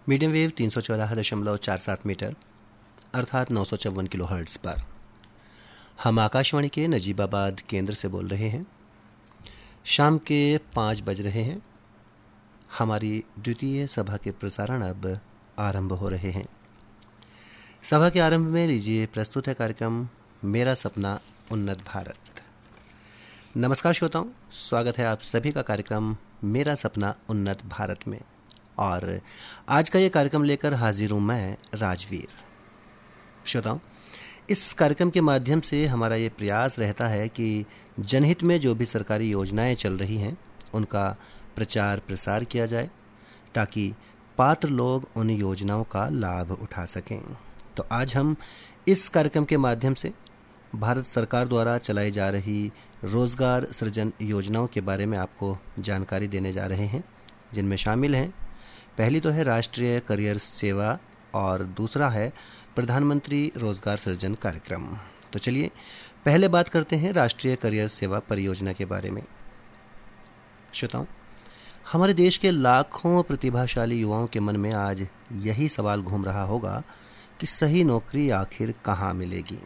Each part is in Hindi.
मीडियम वेव 314.47 मीटर अर्थात 954 किलोहर्ट्ज़ पर। हम आकाशवाणी के नजीबाबाद केंद्र से बोल रहे हैं। शाम के 5 बज रहे हैं। हमारी द्वितीय सभा के प्रसारण अब आरंभ हो रहे हैं। सभा के आरंभ में लीजिए प्रस्तुत है कार्यक्रम मेरा सपना उन्नत भारत। नमस्कार श्रोताओं, स्वागत है आप सभी का कार्यक्रम मेरा सपना उन्नत भारत में। और आज का ये कार्यक्रम लेकर हाजिर हूं मैं राजवीर। श्रोताओं, इस कार्यक्रम के माध्यम से हमारा ये प्रयास रहता है कि जनहित में जो भी सरकारी योजनाएं चल रही हैं उनका प्रचार प्रसार किया जाए ताकि पात्र लोग उन योजनाओं का लाभ उठा सकें। तो आज हम इस कार्यक्रम के माध्यम से भारत सरकार द्वारा चलाई जा रही रोजगार सृजन योजनाओं के बारे में आपको जानकारी देने जा रहे हैं, जिनमें शामिल हैं, पहली तो है राष्ट्रीय करियर सेवा और दूसरा है प्रधानमंत्री रोजगार सृजन कार्यक्रम। तो चलिए पहले बात करते हैं राष्ट्रीय करियर सेवा परियोजना के बारे में। श्रोताओं, हमारे देश के लाखों प्रतिभाशाली युवाओं के मन में आज यही सवाल घूम रहा होगा कि सही नौकरी आखिर कहाँ मिलेगी,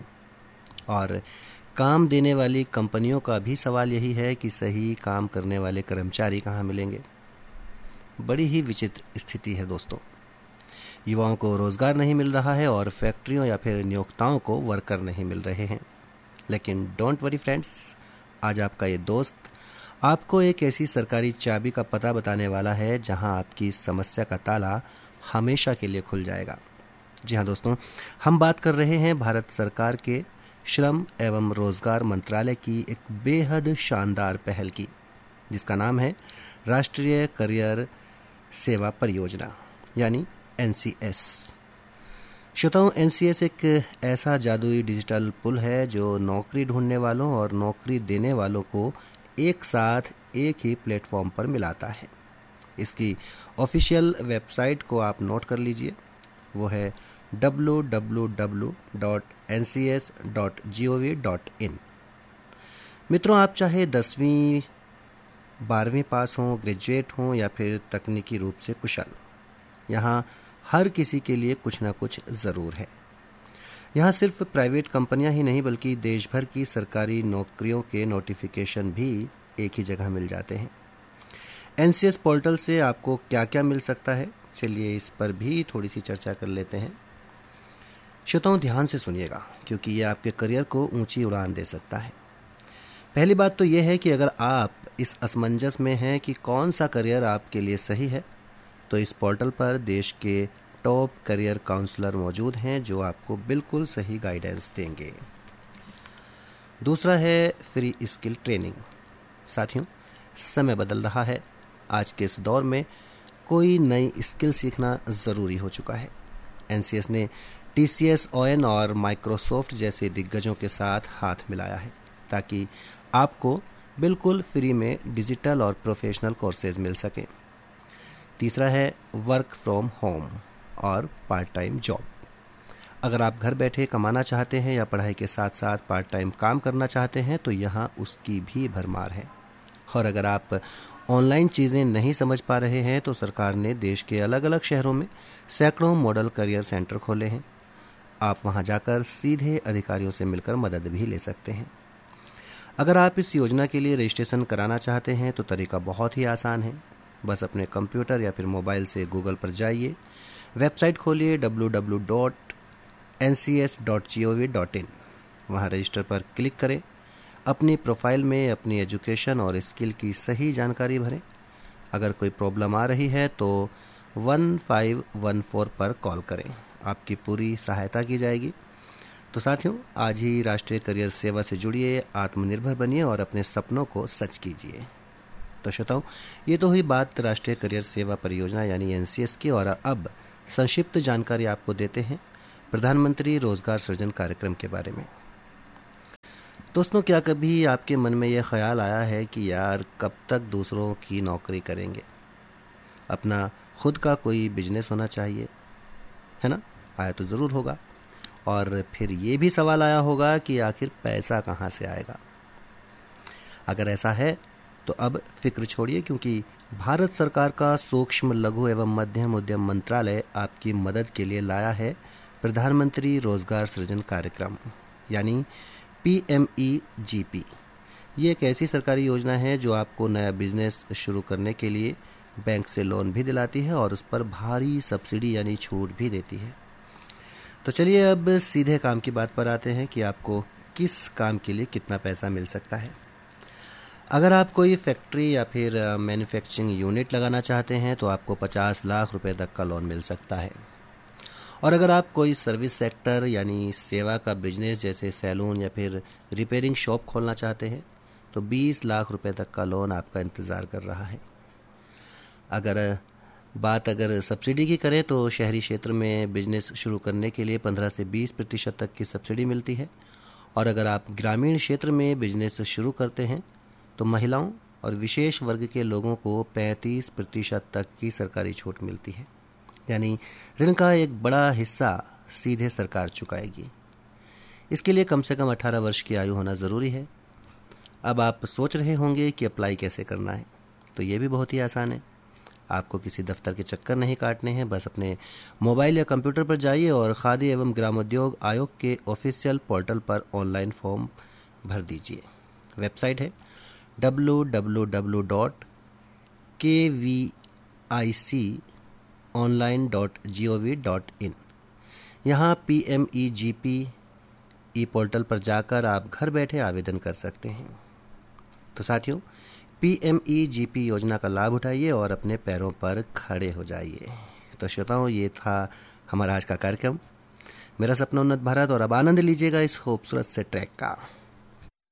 और काम देने वाली कंपनियों का भी सवाल यही है कि सही काम करने वाले कर्मचारी कहाँ मिलेंगे। बड़ी ही विचित्र स्थिति है दोस्तों। युवाओं को रोजगार नहीं मिल रहा है और फैक्ट्रियों या फिर नियोक्ताओं को वर्कर नहीं मिल रहे हैं। लेकिन डोंट वरी फ्रेंड्स, आज आपका ये दोस्त आपको एक ऐसी सरकारी चाबी का पता बताने वाला है जहां आपकी समस्या का ताला हमेशा के लिए खुल जाएगा। जी हाँ दोस्तों, हम बात कर रहे हैं भारत सरकार के श्रम एवं रोजगार मंत्रालय की एक बेहद शानदार पहल की, जिसका नाम है राष्ट्रीय करियर सेवा परियोजना यानी NCS। श्रोताओं, NCS एक ऐसा जादुई डिजिटल पुल है जो नौकरी ढूंढने वालों और नौकरी देने वालों को एक साथ एक ही प्लेटफॉर्म पर मिलाता है। इसकी ऑफिशियल वेबसाइट को आप नोट कर लीजिए, वो है www.ncs.gov.in। मित्रों, आप चाहे 10वीं 12वीं पास हों, ग्रेजुएट हों या फिर तकनीकी रूप से कुशल, यहाँ हर किसी के लिए कुछ ना कुछ ज़रूर है। यहाँ सिर्फ प्राइवेट कंपनियां ही नहीं बल्कि देश भर की सरकारी नौकरियों के नोटिफिकेशन भी एक ही जगह मिल जाते हैं। NCS पोर्टल से आपको क्या क्या मिल सकता है, चलिए इस पर भी थोड़ी सी चर्चा कर लेते हैं। श्रोताओं, ध्यान से सुनिएगा क्योंकि ये आपके करियर को ऊंची उड़ान दे सकता है। पहली बात तो यह है कि अगर आप इस असमंजस में हैं कि कौन सा करियर आपके लिए सही है, तो इस पोर्टल पर देश के टॉप करियर काउंसलर मौजूद हैं जो आपको बिल्कुल सही गाइडेंस देंगे। दूसरा है फ्री स्किल ट्रेनिंग। साथियों, समय बदल रहा है। आज के इस दौर में कोई नई स्किल सीखना ज़रूरी हो चुका है। NCS ने TCS, ON और माइक्रोसॉफ्ट जैसे दिग्गजों के साथ हाथ मिलाया है ताकि आपको बिल्कुल फ्री में डिजिटल और प्रोफेशनल कोर्सेज मिल सकें। तीसरा है वर्क फ्रॉम होम और पार्ट टाइम जॉब। अगर आप घर बैठे कमाना चाहते हैं या पढ़ाई के साथ साथ पार्ट टाइम काम करना चाहते हैं तो यहाँ उसकी भी भरमार है। और अगर आप ऑनलाइन चीज़ें नहीं समझ पा रहे हैं तो सरकार ने देश के अलग अलग शहरों में सैकड़ों मॉडल करियर सेंटर खोले हैं। आप वहाँ जाकर सीधे अधिकारियों से मिलकर मदद भी ले सकते हैं। अगर आप इस योजना के लिए रजिस्ट्रेशन कराना चाहते हैं तो तरीका बहुत ही आसान है। बस अपने कंप्यूटर या फिर मोबाइल से गूगल पर जाइए, वेबसाइट खोलिए www.ncs.gov.in। वहाँ रजिस्टर पर क्लिक करें, अपनी प्रोफाइल में अपनी एजुकेशन और स्किल की सही जानकारी भरें। अगर कोई प्रॉब्लम आ रही है तो 1514 पर कॉल करें, आपकी पूरी सहायता की जाएगी। तो साथियों, आज ही राष्ट्रीय करियर सेवा से जुड़िए, आत्मनिर्भर बनिए और अपने सपनों को सच कीजिए। तो श्रोताओं, ये तो हुई बात राष्ट्रीय करियर सेवा परियोजना यानी NCS की। और अब संक्षिप्त जानकारी आपको देते हैं प्रधानमंत्री रोजगार सृजन कार्यक्रम के बारे में। दोस्तों, क्या कभी आपके मन में यह ख्याल आया है कि यार कब तक दूसरों की नौकरी करेंगे, अपना खुद का कोई बिजनेस होना चाहिए, है ना? आया तो ज़रूर होगा। और फिर ये भी सवाल आया होगा कि आखिर पैसा कहाँ से आएगा। अगर ऐसा है तो अब फिक्र छोड़िए, क्योंकि भारत सरकार का सूक्ष्म लघु एवं मध्यम उद्यम मंत्रालय आपकी मदद के लिए लाया है प्रधानमंत्री रोजगार सृजन कार्यक्रम यानी PMEGP। ये एक ऐसी सरकारी योजना है जो आपको नया बिजनेस शुरू करने के लिए बैंक से लोन भी दिलाती है और उस पर भारी सब्सिडी यानी छूट भी देती है। तो चलिए अब सीधे काम की बात पर आते हैं कि आपको किस काम के लिए कितना पैसा मिल सकता है। अगर आप कोई फैक्ट्री या फिर मैन्युफैक्चरिंग यूनिट लगाना चाहते हैं तो आपको 50 लाख रुपए तक का लोन मिल सकता है। और अगर आप कोई सर्विस सेक्टर यानी सेवा का बिजनेस जैसे सैलून या फिर रिपेयरिंग शॉप खोलना चाहते हैं तो 20 लाख रुपए तक का लोन आपका इंतज़ार कर रहा है। अगर सब्सिडी की करें तो शहरी क्षेत्र में बिजनेस शुरू करने के लिए 15 से 20% तक की सब्सिडी मिलती है। और अगर आप ग्रामीण क्षेत्र में बिजनेस शुरू करते हैं तो महिलाओं और विशेष वर्ग के लोगों को 35% तक की सरकारी छूट मिलती है, यानी ऋण का एक बड़ा हिस्सा सीधे सरकार चुकाएगी। इसके लिए कम से कम 18 वर्ष की आयु होना ज़रूरी है। अब आप सोच रहे होंगे कि अप्लाई कैसे करना है, तो ये भी बहुत ही आसान है। आपको किसी दफ्तर के चक्कर नहीं काटने हैं, बस अपने मोबाइल या कंप्यूटर पर जाइए और खादी एवं ग्रामोद्योग आयोग के ऑफिशियल पोर्टल पर ऑनलाइन फॉर्म भर दीजिए। वेबसाइट है www.kviconline.gov.in। यहाँ PMEGP ई पोर्टल पर जाकर आप घर बैठे आवेदन कर सकते हैं। तो साथियों, PMEGP योजना का लाभ उठाइए और अपने पैरों पर खड़े हो जाइए। तो श्रोताओं, ये था हमारा आज का कार्यक्रम मेरा सपना उन्नत भारत, और अब आनंद लीजिएगा इस खूबसूरत से ट्रैक का।